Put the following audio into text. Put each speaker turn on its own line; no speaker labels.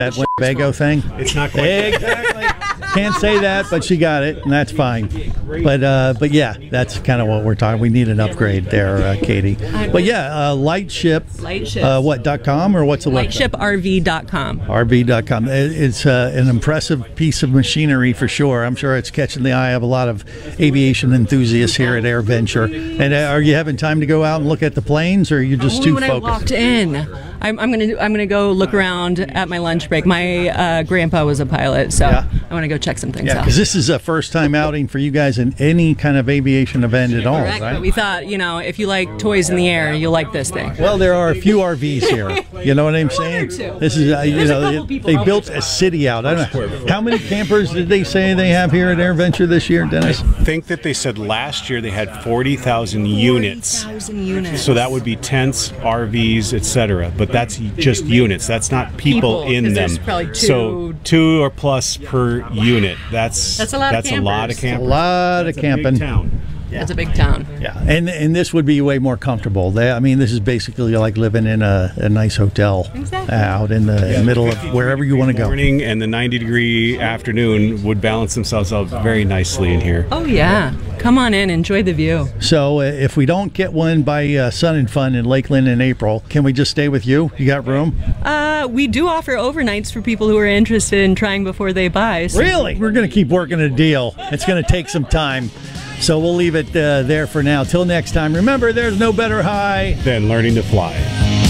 that Winnebago thing.
It's not quite
Exactly. Can't say that, but she got it, and that's fine. But yeah, that's kind of what we're talking. We need an upgrade there, Katie. But yeah, Lightship. What.com or what's the website?
LightshipRV.com.
RV.com. It's an impressive piece of machinery for sure. I'm sure it's catching the eye of a lot of aviation enthusiasts here at AirVenture. And are you having time to go out and look at the planes, or are you just too
when
focused?
I walked in, I'm gonna go look around at my lunch break. My grandpa was a pilot, so
Yeah.
I want to go check some things
Yeah,
out.
because this is a first-time outing for you guys in any kind of aviation event at all,
Correct,
right?
but we thought, if you like toys in the air, you'll like this thing.
Well, there are a few RVs here. You know what I'm saying? This is, they built a city out. I don't know. How many campers did they say they have here at AirVenture this year, Dennis?
I think that they said last year they had 40,000 units.
40,000 units.
So that would be tents, RVs, etc. But that's just units. That's not people in
'cause
them.
there's probably
So 2 or plus per unit. That's
a lot of
That's a lot of
campers.
campers.
A lot of
That's a big
camping.
town.
It's a big town.
Yeah, and this would be way more comfortable. I mean, this is basically like living in a nice hotel out in the middle of wherever you want to go.
Morning and the 90-degree afternoon would balance themselves out very nicely in here.
Oh yeah, come on in, enjoy the view.
So if we don't get one by Sun and Fun in Lakeland in April, can we just stay with you? You got room?
We do offer overnights for people who are interested in trying before they buy. So
Really? We're going to keep working a deal. It's going to take some time. So we'll leave it there for now. Till next time, remember, there's no better high
Then learning to fly.